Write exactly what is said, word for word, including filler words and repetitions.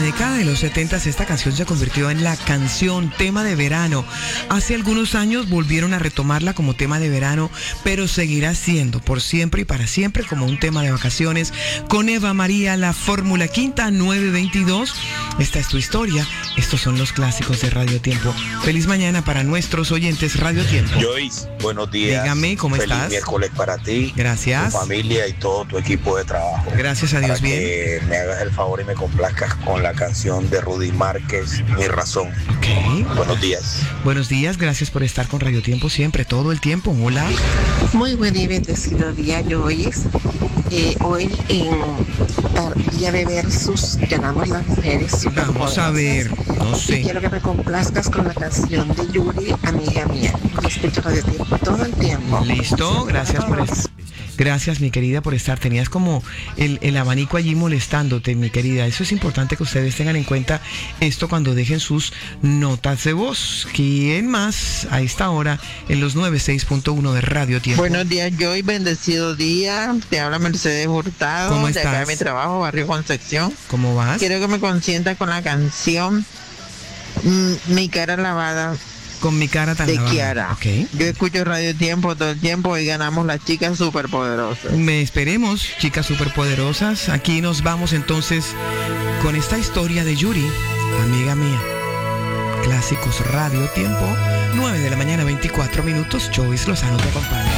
década de los setenta esta canción se convirtió en la canción tema de verano. Hace algunos años volvieron a retomarla como tema de verano, pero seguirá siendo por siempre y para siempre como un tema de vacaciones. Con Eva María, la Fórmula Quinta nueve veintidós. Esta es tu historia. Estos son los clásicos de Radio Tiempo. Feliz mañana para nuestros oyentes Radio Tiempo. Joyce, buenos días. Dígame, ¿cómo Feliz estás? miércoles para ti. Gracias. Tu familia y todo tu equipo de trabajo. Gracias a Dios, para bien. que me hagas el favor y me complazcas con la canción de Rudy Márquez, Mi Razón. Ok. Buenos días. Buenos días, gracias por estar con Radio Tiempo siempre, todo el tiempo. Hola. Muy buen y bendecido día, Joyce. Eh, hoy en Día de Versus llamamos las mujeres. Vamos a ver, no Y sé. quiero que me complazcas con la canción de Yuri, amiga mía. Yo escucho Radio Tiempo todo el tiempo. Listo, gracias por estar. Gracias, mi querida, por estar. Tenías como el, el abanico allí molestándote, mi querida. Eso es importante que ustedes tengan en cuenta esto cuando dejen sus notas de voz. ¿Quién más a esta hora en los noventa y seis punto uno de Radio Tiempo? Buenos días, Joy, bendecido día. Te habla Mercedes Hurtado. ¿Cómo de acá de estás? mi trabajo, Barrio Concepción. ¿Cómo vas? Quiero que me consientas con la canción mm, Mi cara lavada Con mi cara tan de lavada. Kiara. Ok. Yo escucho Radio Tiempo todo el tiempo y ganamos las chicas superpoderosas. Me esperemos, chicas superpoderosas. Aquí nos vamos entonces con esta historia de Yuri, amiga mía. Clásicos Radio Tiempo, nueve de la mañana, veinticuatro minutos. Joyce Lozano te acompaña.